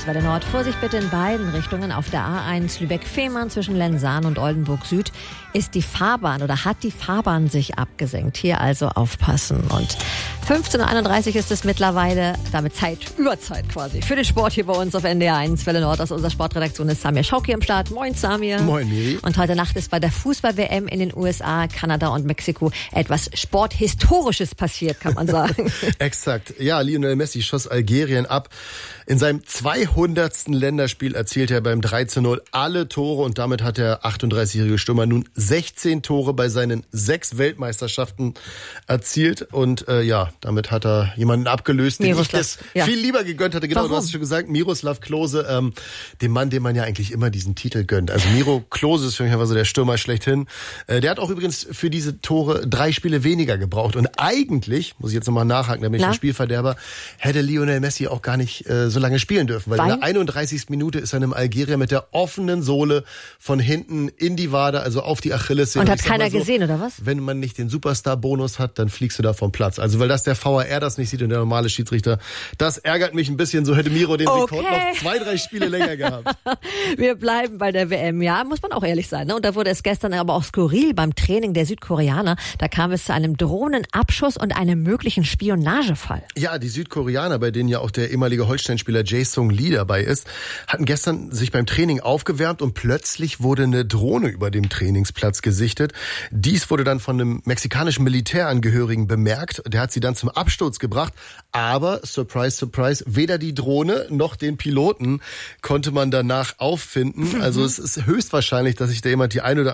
Welle Nord. Vorsicht bitte in beiden Richtungen. Auf der A1 Lübeck-Fehmarn zwischen Lensahn und Oldenburg Süd ist die Fahrbahn oder hat die Fahrbahn sich abgesenkt. Hier also aufpassen. Und 15.31 Uhr ist es mittlerweile, damit Überzeit quasi, für den Sport hier bei uns auf NDR 1 Welle Nord. Aus unserer Sportredaktion ist Samir Schauki am Start. Moin Samir. Moin Miri. Und heute Nacht ist bei der Fußball-WM in den USA, Kanada und Mexiko etwas Sporthistorisches passiert, kann man sagen. Exakt. Ja, Lionel Messi schoss Algerien ab. In seinem 200. Länderspiel erzielte er beim 3:0 alle Tore und damit hat der 38-jährige Stürmer nun 16 Tore bei seinen 6 Weltmeisterschaften erzielt und damit hat er jemanden abgelöst, den ich das viel lieber gegönnt hatte. Genau, Warum? Du hast es schon gesagt, Miroslav Klose, dem Mann, dem man ja eigentlich immer diesen Titel gönnt. Also Miro Klose ist für mich einfach so der Stürmer schlechthin. Der hat auch übrigens für diese Tore 3 Spiele weniger gebraucht und eigentlich, muss ich jetzt nochmal nachhaken, da bin ich ein Spielverderber, hätte Lionel Messi auch gar nicht so lange spielen dürfen, weil in der 31. Minute ist er einem Algerier mit der offenen Sohle von hinten in die Wade, also auf die Achillessehne. Und hat keiner gesehen, oder was? Wenn man nicht den Superstar-Bonus hat, dann fliegst du da vom Platz. Also weil das der VAR das nicht sieht und der normale Schiedsrichter, das ärgert mich ein bisschen. So hätte Miro den Rekord noch 2-3 Spiele länger gehabt. Wir bleiben bei der WM, ja, muss man auch ehrlich sein. Ne? Und da wurde es gestern aber auch skurril beim Training der Südkoreaner. Da kam es zu einem Drohnenabschuss und einem möglichen Spionagefall. Ja, die Südkoreaner, bei denen ja auch der ehemalige Holstein-Spieler Jae-Sung Lee dabei ist, hatten gestern sich beim Training aufgewärmt und plötzlich wurde eine Drohne über dem Trainingsplatz gesichtet. Dies wurde dann von einem mexikanischen Militärangehörigen bemerkt. Der hat sie dann zum Absturz gebracht. Aber, surprise, surprise, weder die Drohne noch den Piloten konnte man danach auffinden. Also es ist höchstwahrscheinlich, dass sich da jemand die ein oder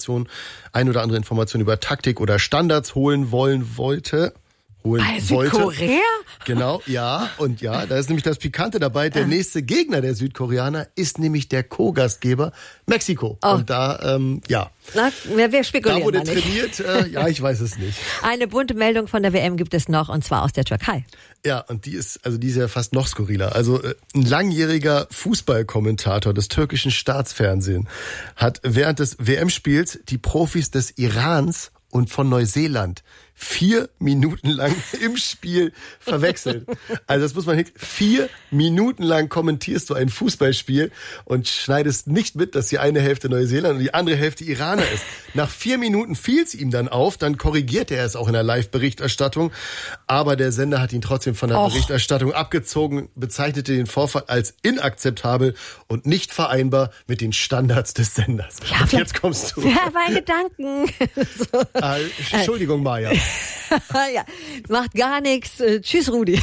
andere Information über Taktik oder Standards holen wollte. Südkorea? Genau, ja. Und ja, da ist nämlich das Pikante dabei. Der nächste Gegner der Südkoreaner ist nämlich der Co-Gastgeber Mexiko. Oh. Und da, Na, wir spekulieren da wurde mal nicht. trainiert, ich weiß es nicht. Eine bunte Meldung von der WM gibt es noch, und zwar aus der Türkei. Ja, und die ist ja fast noch skurriler. Also ein langjähriger Fußballkommentator des türkischen Staatsfernsehens hat während des WM-Spiels die Profis des Irans und von Neuseeland 4 Minuten lang im Spiel verwechselt. Also das muss man 4 Minuten lang kommentierst du ein Fußballspiel und schneidest nicht mit, dass die eine Hälfte Neuseeland und die andere Hälfte Iraner ist. Nach 4 Minuten fiel es ihm dann auf, dann korrigierte er es auch in der Live-Berichterstattung, aber der Sender hat ihn trotzdem von der Berichterstattung abgezogen, bezeichnete den Vorfall als inakzeptabel und nicht vereinbar mit den Standards des Senders. Ja, und jetzt kommst du. Ja, bei Gedanken. Entschuldigung, Maja. Ja, macht gar nichts. Tschüss, Rudi.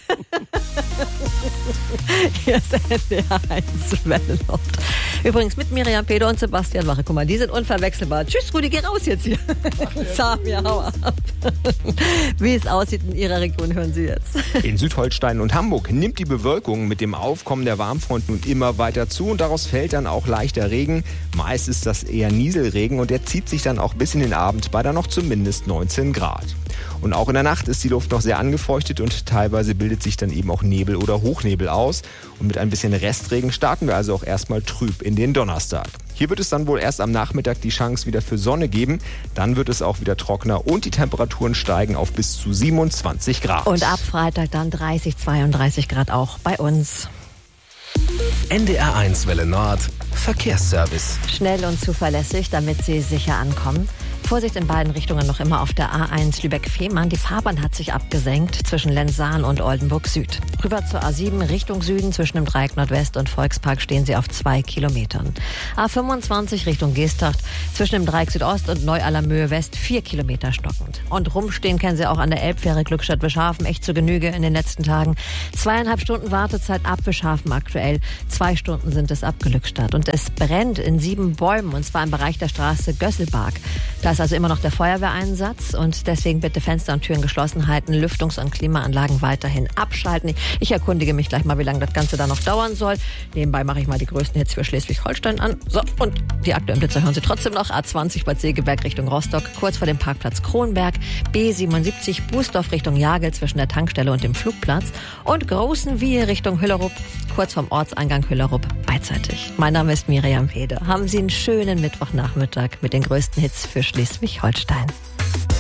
Hier ist NDR 1 Welle Nord. Übrigens mit Miriam Peder und Sebastian Wache. Guck mal, die sind unverwechselbar. Tschüss, Rudi, geh raus jetzt hier. Samir, hau ab. Wie es aussieht in Ihrer Region, hören Sie jetzt. In Südholstein und Hamburg nimmt die Bewölkung mit dem Aufkommen der Warmfront nun immer weiter zu und daraus fällt dann auch leichter Regen. Meist ist das eher Nieselregen und der zieht sich dann auch bis in den Abend bei dann noch zumindest 19 Grad. Und auch in der Nacht ist die Luft noch sehr angefeuchtet und teilweise bildet sich dann eben auch Nebel oder Hochnebel aus. Und mit ein bisschen Restregen starten wir also auch erstmal trüb in den Donnerstag. Hier wird es dann wohl erst am Nachmittag die Chance wieder für Sonne geben. Dann wird es auch wieder trockener und die Temperaturen steigen auf bis zu 27 Grad. Und ab Freitag dann 30, 32 Grad auch bei uns. NDR 1 Welle Nord Verkehrsservice. Schnell und zuverlässig, damit Sie sicher ankommen. Vorsicht in beiden Richtungen noch immer auf der A1 Lübeck-Fehmarn. Die Fahrbahn hat sich abgesenkt zwischen Lensahn und Oldenburg Süd. Rüber zur A7 Richtung Süden zwischen dem Dreieck Nordwest und Volkspark stehen Sie auf 2 Kilometern. A25 Richtung Geesthacht zwischen dem Dreieck Südost und Neu-Allermöhe West 4 Kilometer stockend. Und rumstehen kennen Sie auch an der Elbfähre Glückstadt-Bischhafen echt zu Genüge in den letzten Tagen. 2,5 Stunden Wartezeit ab Bischhafen aktuell. 2 Stunden sind es ab Glückstadt. Und es brennt in 7 Bäumen und zwar im Bereich der Straße Gösselbark. Da ist also immer noch der Feuerwehreinsatz und deswegen bitte Fenster und Türen geschlossen halten, Lüftungs- und Klimaanlagen weiterhin abschalten. Ich erkundige mich gleich mal, wie lange das Ganze da noch dauern soll. Nebenbei mache ich mal die größten Hits für Schleswig-Holstein an. So, und die aktuellen Blitzer hören Sie trotzdem noch. A20 Bad Segeberg Richtung Rostock, kurz vor dem Parkplatz Kronberg. B77 Bußdorf Richtung Jagel zwischen der Tankstelle und dem Flugplatz. Und Großenwiehe Richtung Hüllerup, kurz vom Ortseingang Hüllerup, beidseitig. Mein Name ist Miriam Peder. Haben Sie einen schönen Mittwochnachmittag mit den größten Hits für Schleswig-Holstein.